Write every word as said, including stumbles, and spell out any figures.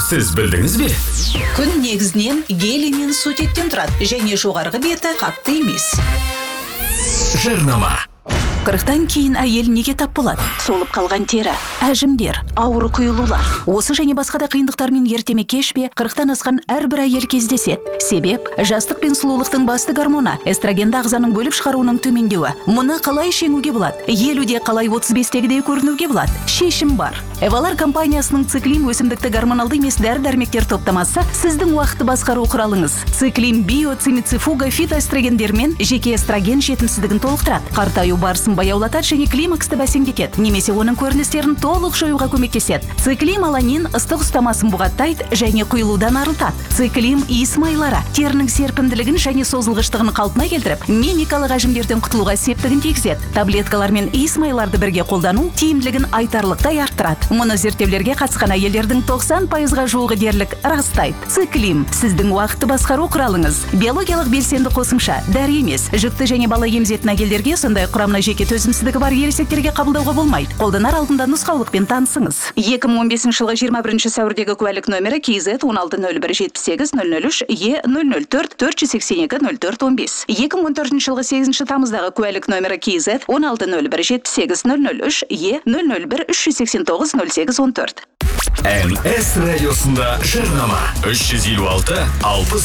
Сіз білдіңіз бе? Күн негізінен гелий мен сутектен тұрады, және жоғарғы беті қатты емес. Жарнама. Қырықтан кейін әйел неге тап болады? Солып қалған тері, әжімдер, ауыр құйылулар. Осы және басқа да қиындықтармен ертеме кеш пе қырықтан асқан әрбір әйел кездеседі. Себеп жастық пен сұлулықтың басты гормоны эстрогенді ағзаның бөліп шығаруының төмендеуі. Мұны қалай жеңуге болады? елуде қалай отыз бестегідей көрінуге болады? Шешім бар. Эвалар компаниясының циклим өсімдікті гормоналды емес дәрі-дәрмектер топтамасы сіздің уақытты басқару құралыңыз. Циклим биоцимицифуга фитоэстрогендермен жеке эстроген жетімсіздігін толықтырады. Қартаю барысын баяулатады және климаксты бәсеңдетеді, немесе оның көріністерін толық жоюға көмектеседі. Циклим аланин ыстық ұстамасын бұғаттайды және құйылудан арылтады. Циклим иіс майлары терінің серпімділігін және созылғыштығын қалпына келтіріп, мимикалық әжімдерден құтылуға септігін тигізеді. Таблеткалар мен иіс майларды бірге қолдану тиімділігін айтарлықтай арттырады. Мұны зерттеулерге қатысқан әйелдердің тоқсан пайызға жуығы дерлік растайды. Циклим сіздің уақытты басқару құралыңыз. Биологиялық белсенді қосымша, дәрі емес, жүкті және бала емізетін әйелдерге, сондай құрамына жеке төзімсіздігі бар ересектерге қабылдауға болмайды. Қолданар алдында нұсқаулықпен танысыңыз. екі мың он бесінші жылғы жиырма бірінші сәуірдегі куәлік нөмірі кей зет он алты нөл бір жетпіс сегіз нөл нөл үш е нөл нөл төрт төрт жүз сексен екі нөл төрт он бес. екі мың он төртінші жылғы сегізінші тамыздағы куәлік нөмірі кей зет он алты нөл бір жетпіс сегіз нөл нөл үш е нөл нөл бір үш жүз сексен тоғыз нөл сегіз он төрт. эн эс радиосында жарнама. үш жүз елу алты алпыс